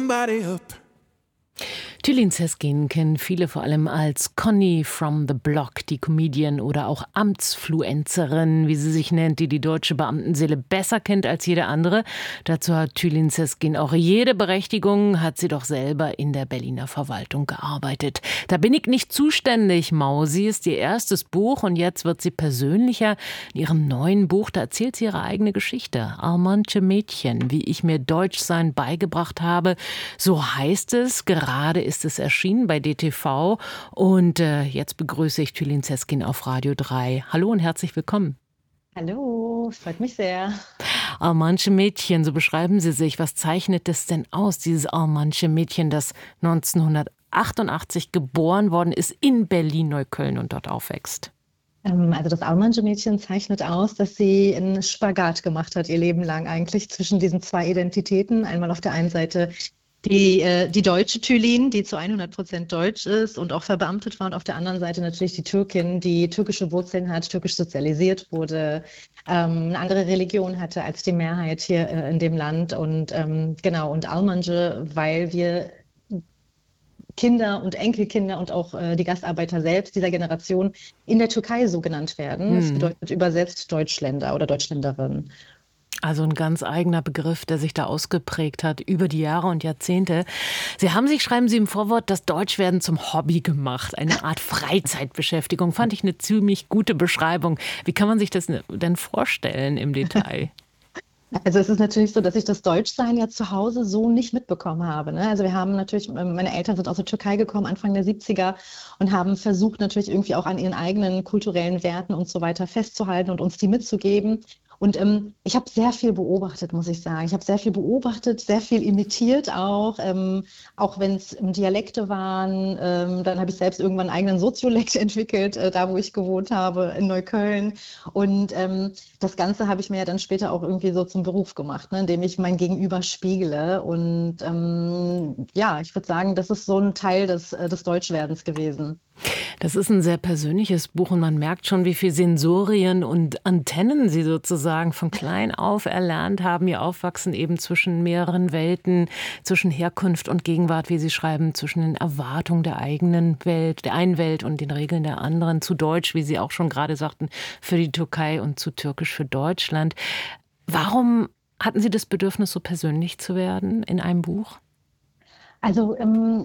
somebody up. Tülin Sezgin kennen viele vor allem als Conny from the Block, die Comedian oder auch Amtsfluencerin, wie sie sich nennt, die die deutsche Beamtenseele besser kennt als jede andere. Dazu hat Tülin Sezgin auch jede Berechtigung, hat sie doch selber in der Berliner Verwaltung gearbeitet. Da bin ich nicht zuständig, Mausi ist ihr erstes Buch und jetzt wird sie persönlicher. In ihrem neuen Buch, da erzählt sie ihre eigene Geschichte. Almansche Mädchen, wie ich mir Deutschsein beigebracht habe. So heißt es, gerade ist es erschienen bei DTV und jetzt begrüße ich Tülin Sezgin auf Radio 3. Hallo und herzlich willkommen. Hallo, freut mich sehr. Almansche Mädchen, so beschreiben Sie sich. Was zeichnet es denn aus, dieses Almansche Mädchen, das 1988 geboren worden ist in Berlin-Neukölln und dort aufwächst? Also das Almansche Mädchen zeichnet aus, dass sie einen Spagat gemacht hat, ihr Leben lang eigentlich, zwischen diesen zwei Identitäten. Einmal auf der einen Seite die deutsche Tülin, die zu 100% deutsch ist und auch verbeamtet war, und auf der anderen Seite natürlich die Türkin, die türkische Wurzeln hat, türkisch sozialisiert wurde, eine andere Religion hatte als die Mehrheit hier in dem Land und genau, und Almansche, weil wir Kinder und Enkelkinder und auch die Gastarbeiter selbst dieser Generation in der Türkei so genannt werden. Das bedeutet übersetzt Deutschländer oder Deutschländerin. Also ein ganz eigener Begriff, der sich da ausgeprägt hat über die Jahre und Jahrzehnte. Sie haben sich, schreiben Sie im Vorwort, das Deutschwerden zum Hobby gemacht. Eine Art Freizeitbeschäftigung. Fand ich eine ziemlich gute Beschreibung. Wie kann man sich das denn vorstellen im Detail? Also es ist natürlich so, dass ich das Deutschsein ja zu Hause so nicht mitbekommen habe, ne? Also wir haben natürlich, meine Eltern sind aus der Türkei gekommen, Anfang der 70er, und haben versucht natürlich irgendwie auch an ihren eigenen kulturellen Werten und so weiter festzuhalten und uns die mitzugeben. Und ich habe sehr viel beobachtet, muss ich sagen. Ich habe sehr viel beobachtet, sehr viel imitiert auch, auch wenn es Dialekte waren. Dann habe ich selbst irgendwann einen eigenen Soziolekt entwickelt, da wo ich gewohnt habe, in Neukölln. Und das Ganze habe ich mir ja dann später auch irgendwie so zum Beruf gemacht, ne, indem ich mein Gegenüber spiegele. Und ja, ich würde sagen, das ist so ein Teil des Deutschwerdens gewesen. Das ist ein sehr persönliches Buch und man merkt schon, wie viel Sensorien und Antennen Sie sozusagen von klein auf erlernt haben. Ihr Aufwachsen eben zwischen mehreren Welten, zwischen Herkunft und Gegenwart, wie Sie schreiben, zwischen den Erwartungen der eigenen Welt, der einen Welt und den Regeln der anderen, zu Deutsch, wie Sie auch schon gerade sagten, für die Türkei und zu Türkisch für Deutschland. Warum hatten Sie das Bedürfnis, so persönlich zu werden in einem Buch? Also